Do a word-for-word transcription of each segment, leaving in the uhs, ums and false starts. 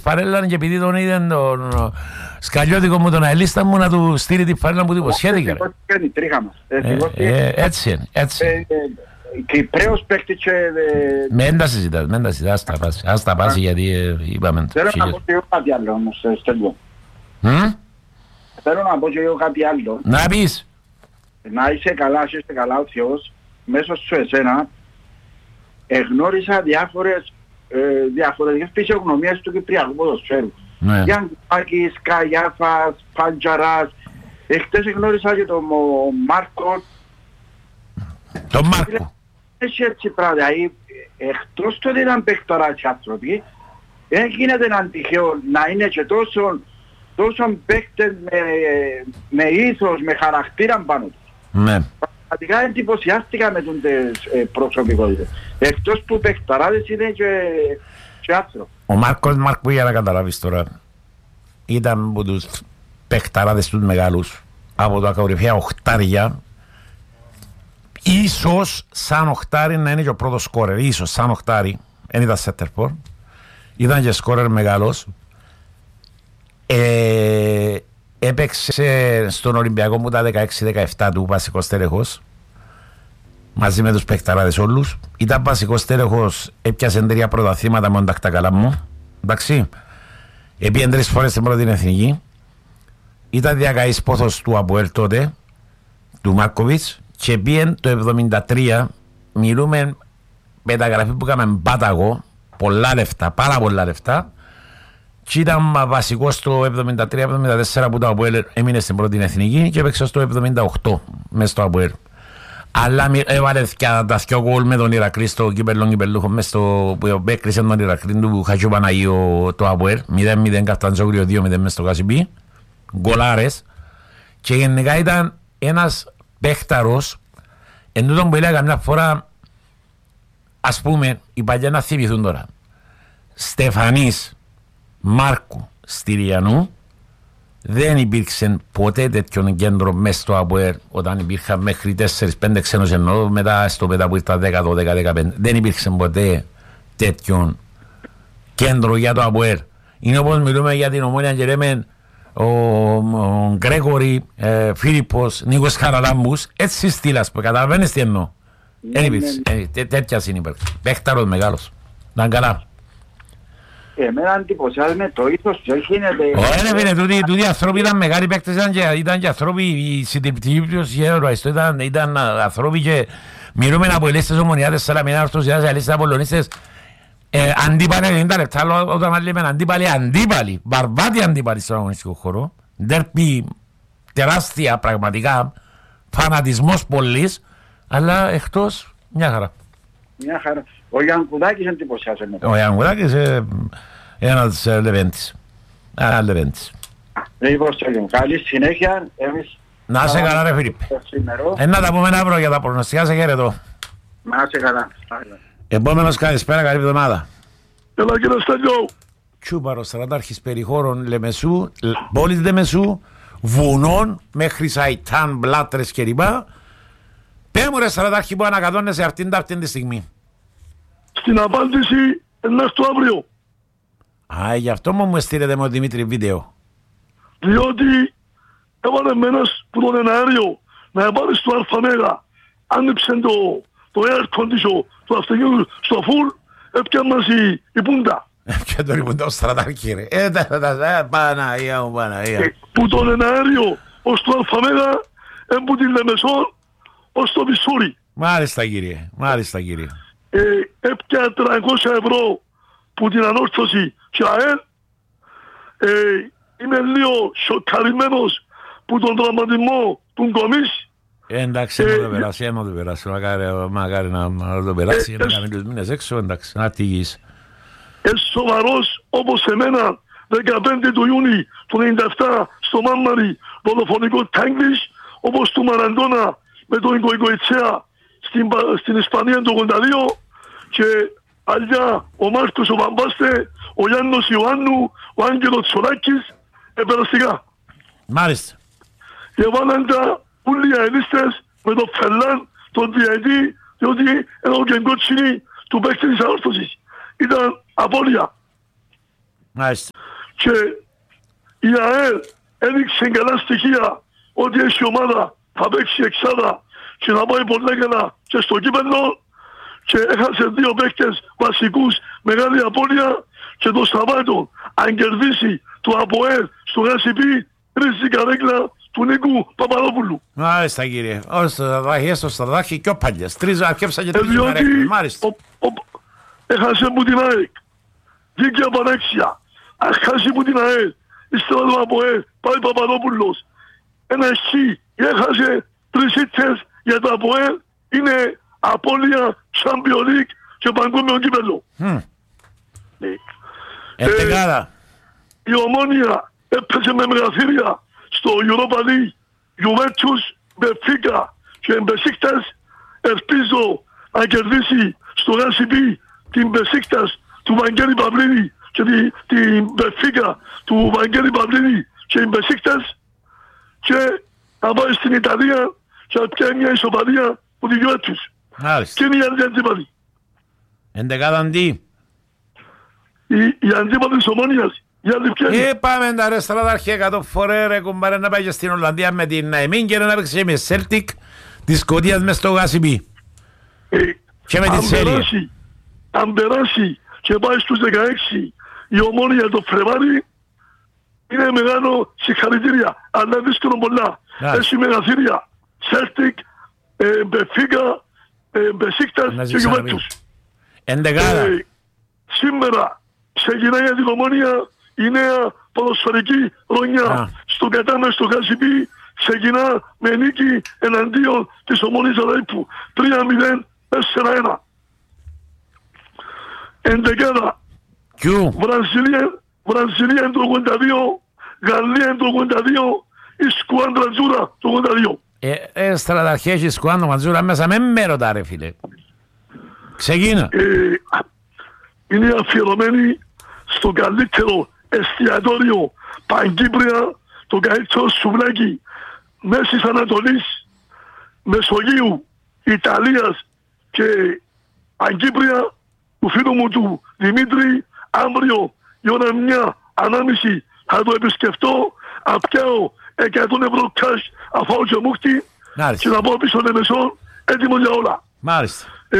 παρέλα και επειδή τον είδε τον σκαλιώτικο μου τον αελίστα μου να του στείλει την παρέλα που του υποσχέθηκε. Έτσι είναι, έτσι είναι. Κυπρέος παίκτη και... Μεν τα συζητάς, μεν τα συζητάς, ας τα πάσει γιατί είπαμε... Θέλω να πω και εγώ κάτι άλλο όμως, Στέλιο. Θέλω να πω και εγώ κάτι άλλο. Να πεις. Να είσαι καλά και είσαι καλά ο Θεός, μέσω σου εσένα, εγνώρισα διάφορες διαφορετικές φυσιογνωμίες του Κυπριακού ποδοσφαίρου. Γιάννης, Καγιάφας, Παντζαράς, εχθές εγνώρισα και τον Μάρκο. Τον Μάρκο. Έχει έτσι πράγμα, εκτός του ότι ήταν παίκτορας και άνθρωποι, δεν γίνεται έναν τυχαίο να είναι και τόσο, τόσο παίκτες με, με ήθος, με χαρακτήρα πάνω τους. Ναι. Πραγματικά εντυπωσιάστηκα με τις ε, προσωπικότητες. Εκτός που παίκτοράδες είναι και, και άνθρωποι. Ο Μάρκος Μάρκο, για να καταλάβεις τώρα, ήταν από τους παίκτοράδες τους μεγάλους, από τα κορυφαία οχτάρια. Ίσως σαν οχτάρι να είναι και ο πρώτος σκόρερ. Ίσως σαν οχτάρι. Δεν ήταν σέντερφορ. Ήταν και σκόρερ μεγάλος. Ε, έπαιξε στον Ολυμπιακό μου τα δεκαέξι δεκαεπτά του βασικός στέλεχος. Μαζί με τους παικταράδες όλους. Ήταν βασικός στέλεχος. Έπιασε τρία πρωταθλήματα με τον Τακτακαλά μου. Εντάξει. Έπιανε τρεις φορές στην πρώτη εθνική. Ήταν διακαής πόθος του Αποέλ τότε. Του Μάρκοβιτς. Και πήγαινε το εβδομήντα τρία, μιλούμε μεταγραφή που έκαμε Πάταγο, πολλά λεφτά, πάρα πολλά λεφτά, και ήταν βασικός στο εβδομήντα τρία εβδομήντα τέσσερα που το Αποέλ έμεινε στην πρώτη εθνική και έπαιξε στο εβδομήντα οκτώ μες στο Αποέλ. Αλλά έβαλε τα δυο γκολ με τον Ηρακλή στο κύπελλον κυπελλούχο μες στο που έκρισε τον Ηρακλή του Χατζου Παναγίου το Αποέλ, μηδέν μηδέν Καφταντζόγλιο δύο μηδέν μες στο Κασιπί, γκολάρες, και γενικά ήταν ένας παίχταρος, εν τούτον που έλεγα μια φορά, ας πούμε, οι παλιά να θυμηθούν τώρα. Στεφανής, Μάρκου, Στυριανού, δεν υπήρξε ποτέ τέτοιον κέντρο μέσα στο ΑΠΟΕΡ, όταν υπήρχαν μέχρι τέσσερα πέντε ξένους εννοώ, μετά στο πέτα που ήρθα δέκα δώδεκα δεκαπέντε. Δεν υπήρξε ποτέ τέτοιον κέντρο για το ΑΠΟΕΡ. Είναι όπως μιλούμε για την Ομόνια και λέμε ο, ο Γκρέγορη, ε, Φίλιππος, Νίκος Χαραλάμπους, έτσι στήλας που καταλαβαίνεις τι εννοώ. Δεν υπήρξε, τέτοια συνύπερ. Παίχταρος μεγάλος. Να καλά. Εμένα εντυπωσιάζομαι το ήθος και όχι είναι... Όχι ρε φίλε, τούτοι άνθρωποι ήταν μεγάλοι παίκτες, ήταν και άνθρωποι, η συντριπτική πλειοψηφία ήταν άνθρωποι και μιλούμε από ελίστες ομονιάτες, Σαλαμινά, Ορθωσιάδες, ελίστες Απολλωνίστες, αντίπαλοι ενενήντα λεπτά, όταν λέμε αντίπαλοι, αντίπαλοι, βαρβάτοι αντίπαλοι στον αγωνιστικό χώρο, ντέρπι τεράστια πραγματικά, φανατισμός πολλής, αλλά εκτός μια χαρά. Μια χαρά. Ο Γιανκουδάκης εντυπωσιάζομαι. Ο Γιανκουδάκης είναι ένας Λεβέντης. Ένας Λεβέντης. Λοιπόν, καλή συνέχεια. Εμείς... Να είσαι καλά ρε Φίλιππ. Ένα τα πούμε αύριο για τα προγνωστικά, σε χαίρετο. Να είσαι καλά. Επόμενος καλησπέρα, καλή εβδομάδα. Έλα κύριε Στέλιο. Τσούπαρος, στρατάρχης περιχώρων Λεμεσού, πόλης Λεμεσού, βουνών μέχρι Σαϊτάν, Μπλάτρες κλπ. Πες μου ρε στρατάρχη που ανακατώνεσαι αυτήν αυτήν τη στιγμή. Στην απάντηση ενός του αύριο. Α, γι' αυτό μου μου στείλετε με ο Δημήτρη βίντεο. Διότι έβαλε με ένας που τον εναέριο να πάρει στο αλφαμέγα. Άνοιψε το, το air condition του αυτοκίνητου στο φουλ, έπιαν μας η, η πούντα. Έπιαν τον η πούντα ο στρατάρχη ρε. Ε, Παναγία μου, Παναγία. Που τον εναέριο ως το αλφαμέγα έμπου την Λεμεσόν ως το Μισούρι. Μάλιστα κύριε, μάλιστα κύριε. Ε, έπια τριακόσια ευρώ που την ανόρθωση και ΑΕΛ. Ε, είμαι λίγο σοκαρισμένος που τον τραυματισμό του Γκομής. Ε, εντάξει, ε, να το περάσει, να το περάσει, μακάρι να το περάσει, ε, να κάνει τους μήνες έξω, εντάξει, να τυγείς. Ε, σοβαρός όπως εμένα, δεκαπέντε του Ιούνιου του ενενήντα επτά στο Μάμμαρι, δολοφονικό τάγκλις, όπως του Μαραντώνα με τον Γκοϊκοϊτσέα στην, στην Ισπανία το ογδόντα δύο και αλλιά ο Μάρκος ο Βαμπάστε, ο Γιάννος Ιωάννου, ο Άγγελος Τσολάκης, επεραστικά. Μάλιστα. Και βάλαν τα ούλια ελίστες με τον Φελάν, τον διαιτή, διότι ενώ και κότσινη του παίκτη της αόρθωσης. Ήταν απώλεια. Μάλιστα. Και η ΑΕΛ έδειξε καλά στοιχεία ότι έχει ομάδα, θα παίξει εξάδα και θα πάει πολλά καλά και στο κύπελλο και έχασε δύο παίκτες βασικούς, μεγάλη απώλεια και το Σαββάτο αν κερδίσει το ΑΠΟΕΛ στο ΓΑΣΥΠΗ ρίζει καρέκλα του Νίκου Παπαδόπουλου. Μάλιστα κύριε, όχι στο Σταδάχη, έστω στο Σταδάχη και ο Παγιάς, τρεις αρκεύσα και τρεις διότι καρέκλες, μάλιστα. Ο, ο, έχασε που την ΑΕΚ, δίκαια πανέξια, έχασε που την ΑΕΛ, ύστερα το ΑΠΟΕΛ, πάει Παπαδόπουλος, ένα χι, έχασε τρεις ήττες για το ΑΠΟΕΛ, είναι απώλεια Champions League και παγκόσμιο κύπελλο. Mm. Εντεκάδα. Ε, η Ομόνια έπαιζε με μεγαθύρια στο Europa League, Juventus, Benfica και Μπεσίκτας. Ελπίζω να κερδίσει στο ΓΑΣΥΠΗ την Μπεσίκτας του Βαγγέλη Παυλίδη και την, την Benfica του Βαγγέλη Παυλίδη και την Μπεσίκτας και να πάει στην Ιταλία και να πιάνει μια ισοπαλία που τη Juventus. Και είναι η άλλη αντίπαλη. Εντεκάδα αντί. Η, η αντίπαλη της Ομόνιας. Ε, πάμε τα ρε στρατάρχη εκατό φορές ρε κουμπάρε να πάει και στην Ολλανδία με την Ναϊμίν και να παίξει με Celtic της Σκοτίας μες στο ΓΑΣΥΠΗ. Ε, και με την Σέλια. Αν περάσει και πάει στους δεκαέξι η Ομόνια το Φρεβάρι είναι μεγάλο συγχαρητήρια. Αλλά δύσκολο πολλά. Έχει μεγαθύρια. Celtic, Benfica, Μπεσίκτας και Juventus. Εντεκάδα. Σήμερα ξεκινάει για την Ομόνια η νέα ποδοσφαιρική χρονιά. Στο κατάμε στο ΓΑΣΥΠΗ ξεκινά με νίκη εναντίον της Ομόνιας Αλαίπου. τρία μηδέν τέσσερα ένα. Εντεκάδα. Βραζιλία, Βραζιλία το ογδόντα δύο, Γαλλία το ογδόντα δύο, η Σκουάντρα Τζούρα το ογδόντα δύο. Ε, ε στραταρχέ έχει Σκουάντρα Ματζούρα μέσα με μέρωτα ρε φίλε. Ξεκίνα. Ε, είναι αφιερωμένη στο καλύτερο εστιατόριο Παγκύπρια, το καλύτερο σουβλάκι Μέσης Ανατολής, Μεσογείου, Ιταλίας και Παγκύπρια του φίλου μου του Δημήτρη. Αύριο η ώρα μια ανάμιση θα το επισκεφτώ, απιάω εκατό ευρώ cash αφάω και μούχτη και να πάω πίσω Λεμεσόν έτοιμο για όλα. Μάλιστα. Ε,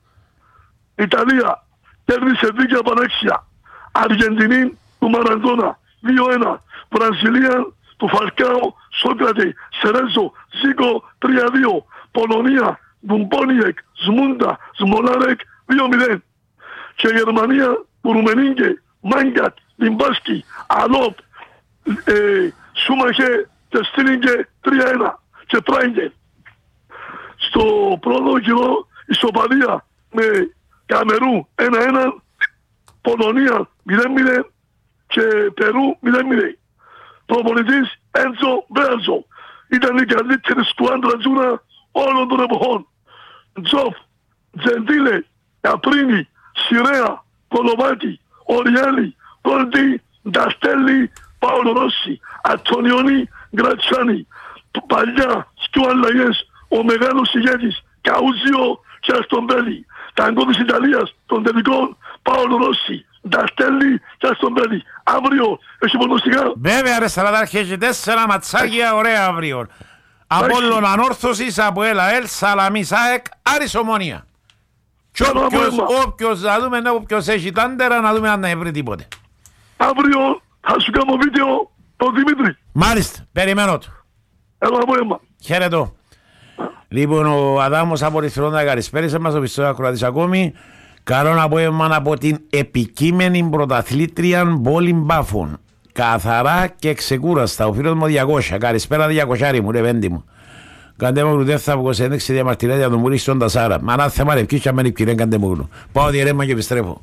Ιταλία κέρδισε δίκαια πανέξια. Αργεντινή του Μαραντώνα δύο ένα. Βραζιλία του Φαλκάο, Σόκρατε, Σερέζο, Ζίκο τρία δύο. Πολωνία, Ντουμπόνιεκ, Σμούντα, Σμολάρεκ δύο μηδέν. Και Γερμανία του Ρουμενίγκε, Μάγκατ, Λιμπάσκι, Αλόπ, ε, Σούμαχε και Στήλιγκε τρία ένα. Και Τράιγκε. Στο πρώτο γύρο ισοπαλία με Καμερού ένα ένα, Πολωνία μηδέν μηδέν και Περού μηδέν μηδέν. Προπονητής Έντζο Μπέρζο. Ήταν η καλύτερη σκουάντρα Τζούρα όλων των εποχών. Τζοφ, Τζεντίλε, Καπρίνι, Σιρέα, Κολοβάτη, Οριέλη, Κόλτι, Νταστέλη, Πάολο Ρώση, Αντωνιόνι, Γκρατσάνι. Παλιά σκου αλλαγές ο μεγάλος ηγέτης Καούζιο και Αστομπέλη. Ταγκό της Ιταλίας των τελικών Πάολο Ρώση, Νταστέλη και Αστομπέλη. Αύριο έχει πονοστικά. Βέβαια ρε Σαλαδάρχη, έχει τέσσερα ματσάκια ωραία αύριο. Απόλλων Ανόρθωσης, από ΕΛΑΕΛ, Σαλαμίς ΑΕΚ, Άρης Ομόνια. Και όποιος να δούμε, όποιος έχει τάντερα, να δούμε αν να βρει τίποτε. Αύριο θα σου κάνω βίντεο τον Δημήτρη. Μάλιστα, περιμένω του. Έλα απόγευμα. Χαίρετο. Λοιπόν, ο Αδάμος από Ρηθρόντα καλησπέρισε μας, ο πιστός ακροατής ακόμη. Καλό απόγευμα από την επικείμενη πρωταθλήτρια Πόλη Μπάφων. Καθαρά και ξεκούραστα. Ο φίλος μου διακόσια. Καλησπέρα διακόσια μου, ρε βέντη μου. Κάντε μου δεν θα βγω σε ένδειξη διαμαρτυρία για τον Μουρί στον Τασάρα. Μα να θέμα ρε ευκείς και αμένει ευκαιρία κάντε μου. Πάω διαιρέμα και επιστρέφω.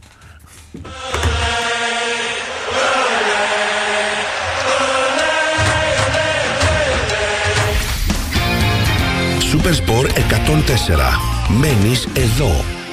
Σούπερ εκατόν τέσσερα. Μένεις εδώ.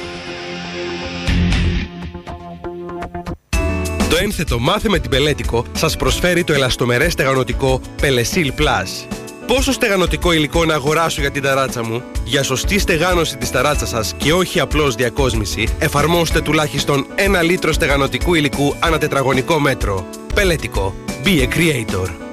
Το ένθετο Μάθε με την Πελέτικο σας προσφέρει το ελαστομερές στεγανοτικό Πελεσίλ Plus. Πόσο στεγανοτικό υλικό να αγοράσω για την ταράτσα μου? Για σωστή στεγάνωση της ταράτσας σας και όχι απλώς διακόσμηση, εφαρμόστε τουλάχιστον ένα λίτρο στεγανοτικού υλικού ανά τετραγωνικό μέτρο. Πελετικό. Be a creator.